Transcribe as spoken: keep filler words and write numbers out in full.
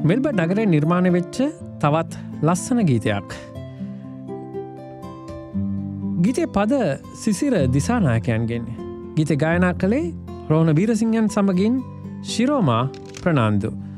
Melbourne නගරේ නිර්මාණය වෙච්ච තවත් ලස්සන ගීතයක්. ගීතේ පද සිසිර දිසානායකයන්ගෙන්. ගීත ගායනා කළේ රෝහණ වීරසිංහන් සමගින් ශිරෝමා ප්‍රනාන්දු.